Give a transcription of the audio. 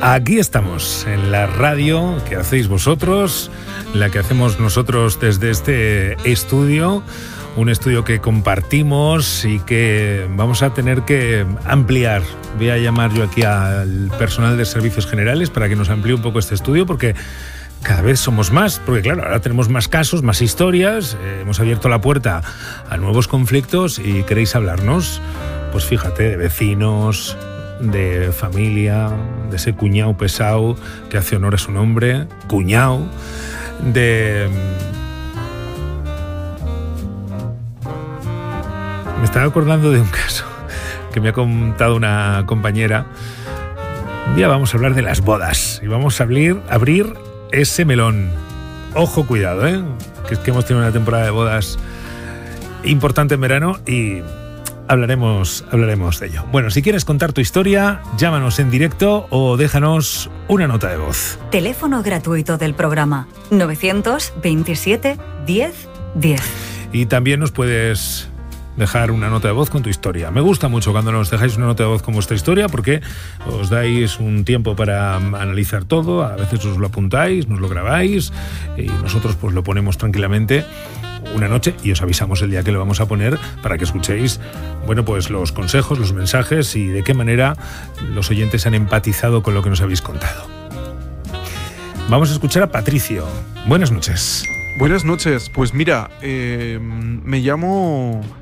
Aquí estamos, en la radio que hacéis vosotros, la que hacemos nosotros desde este estudio, un estudio que compartimos y que vamos a tener que ampliar. Voy a llamar yo aquí al personal de servicios generales para que nos amplíe un poco este estudio, porque cada vez somos más, porque claro, ahora tenemos más casos, más historias, hemos abierto la puerta a nuevos conflictos y queréis hablarnos, pues fíjate, de vecinos, de familia, de ese cuñado pesado que hace honor a su nombre, cuñado, de... Me estaba acordando de un caso que me ha contado una compañera. Un día vamos a hablar de las bodas y vamos a abrir ese melón. Ojo, cuidado, que es que hemos tenido una temporada de bodas importante en verano y hablaremos de ello. Bueno, si quieres contar tu historia, llámanos en directo o déjanos una nota de voz. Teléfono gratuito del programa 927 10 10. Y también nos puedes dejar una nota de voz con tu historia. Me gusta mucho cuando nos dejáis una nota de voz con vuestra historia, porque os dais un tiempo para analizar todo. A veces os lo apuntáis, nos lo grabáis y nosotros pues lo ponemos tranquilamente una noche y os avisamos el día que lo vamos a poner para que escuchéis, bueno, pues los consejos, los mensajes y de qué manera los oyentes han empatizado con lo que nos habéis contado. Vamos a escuchar a Patricio. Buenas noches. Buenas noches. Pues mira, me llamo